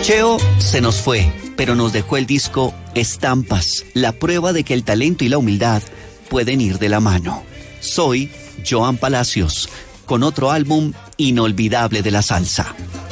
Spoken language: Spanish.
Cheo se nos fue, pero nos dejó el disco Estampas, la prueba de que el talento y la humildad pueden ir de la mano. Soy Joan Palacios, con otro álbum inolvidable de la salsa.